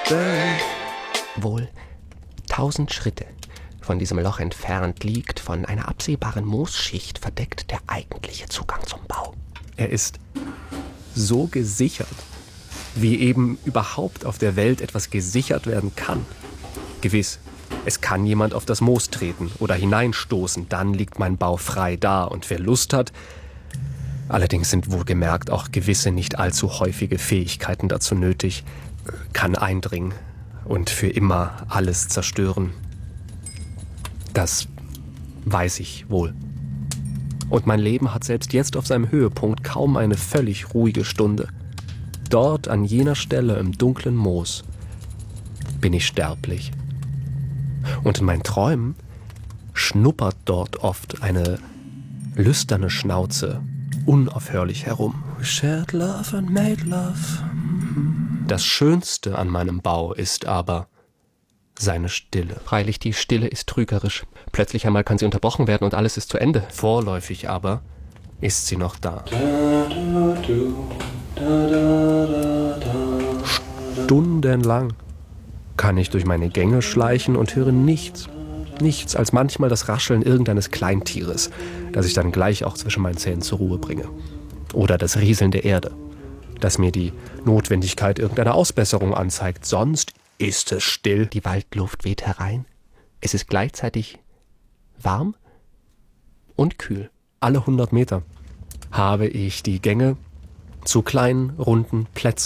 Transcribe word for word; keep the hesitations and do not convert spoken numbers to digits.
Stellen. Wohl tausend Schritte von diesem Loch entfernt liegt, von einer absehbaren Moosschicht verdeckt, der eigentliche Zugang zum Bau. Er ist so gesichert, wie eben überhaupt auf der Welt etwas gesichert werden kann. Gewiss, es kann jemand auf das Moos treten oder hineinstoßen, dann liegt mein Bau frei da und wer Lust hat. Allerdings sind wohlgemerkt auch gewisse nicht allzu häufige Fähigkeiten dazu nötig, kann eindringen und für immer alles zerstören. Das weiß ich wohl. Und mein Leben hat selbst jetzt auf seinem Höhepunkt kaum eine völlig ruhige Stunde. Dort an jener Stelle im dunklen Moos bin ich sterblich. Und in meinen Träumen schnuppert dort oft eine lüsterne Schnauze unaufhörlich herum. We shared love and made love. Das Schönste an meinem Bau ist aber seine Stille. Freilich, die Stille ist trügerisch. Plötzlich einmal kann sie unterbrochen werden und alles ist zu Ende. Vorläufig aber ist sie noch da. Stundenlang kann ich durch meine Gänge schleichen und höre nichts, nichts als manchmal das Rascheln irgendeines Kleintieres, das ich dann gleich auch zwischen meinen Zähnen zur Ruhe bringe. Oder das Rieseln der Erde, das mir die Notwendigkeit irgendeiner Ausbesserung anzeigt. Sonst ist es still. Die Waldluft weht herein. Es ist gleichzeitig warm und kühl. Alle hundert Meter habe ich die Gänge zu kleinen, runden Plätzen